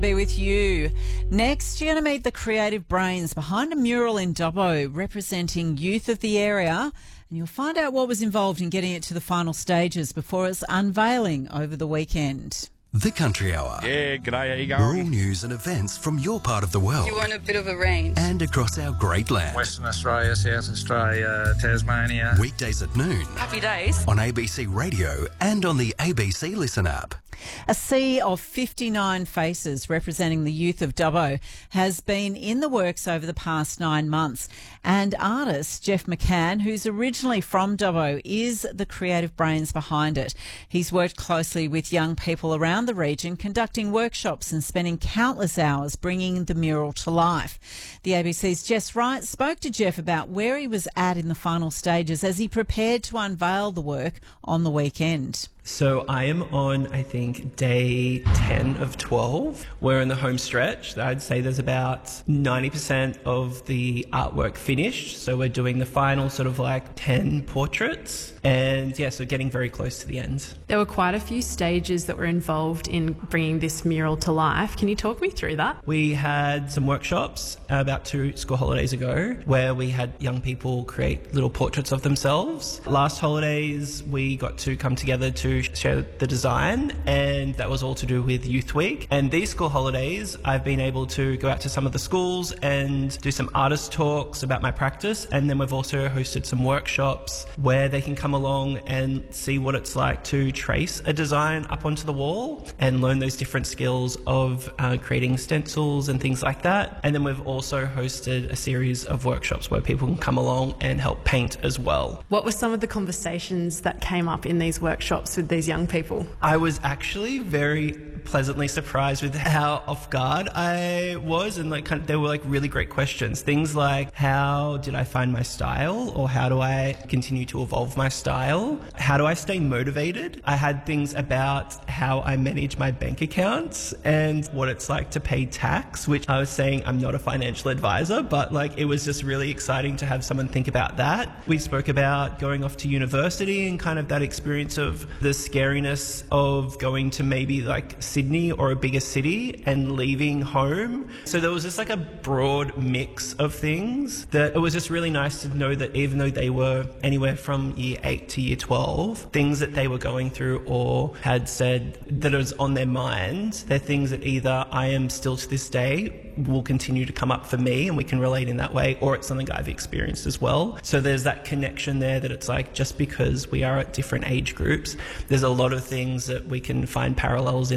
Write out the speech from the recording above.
Be with you. Next, you're going to meet the creative brains behind a mural in Dubbo representing youth of the area, and you'll find out what was involved in getting it to the final stages before its unveiling over the weekend. The Country Hour. Yeah, g'day, how you going? Rural news and events from your part of the world. You want a bit of a range. And across our great land. Western Australia, South Australia, Tasmania. Weekdays at noon. Happy days. On ABC Radio and on the ABC Listen app. A sea of 59 faces representing the youth of Dubbo has been in the works over the past 9 months. And artist Jeff McCann, who's originally from Dubbo, is the creative brains behind it. He's worked closely with young people around the region, conducting workshops and spending countless hours bringing the mural to life. The ABC's Jess Wright spoke to Jeff about where he was at in the final stages as he prepared to unveil the work on the weekend. So I am on, I think, day 10 of 12. We're in the home stretch. I'd say there's about 90% of the artwork finished. So we're doing the final sort of like 10 portraits. And yeah, so getting very close to the end. There were quite a few stages that were involved in bringing this mural to life. Can you talk me through that? We had some workshops about 2 school holidays ago where we had young people create little portraits of themselves. Last holidays, we got to come together to share the design, and that was all to do with Youth Week. And these school holidays, I've been able to go out to some of the schools and do some artist talks about my practice, and then we've also hosted some workshops where they can come along and see what it's like to trace a design up onto the wall and learn those different skills of creating stencils and things like that. And then we've also hosted a series of workshops where people can come along and help paint as well. What were some of the conversations that came up in these workshops with these young people? I was actually very pleasantly surprised with how off guard I was, and they were like really great questions. Things like, how did I find my style, or how do I continue to evolve my style? How do I stay motivated? I had things about how I manage my bank accounts and what it's like to pay tax, which I was saying I'm not a financial advisor, but it was just really exciting to have someone think about that. We spoke about going off to university and kind of that experience of the scariness of going to maybe Sydney or a bigger city and leaving home. So there was just a broad mix of things that it was just really nice to know that even though they were anywhere from year 8 to year 12, things that they were going through or had said that it was on their mind, they're things that either I am still to this day will continue to come up for me and we can relate in that way, or it's something I've experienced as well. So there's that connection there that it's just because we are at different age groups, there's a lot of things that we can find parallels in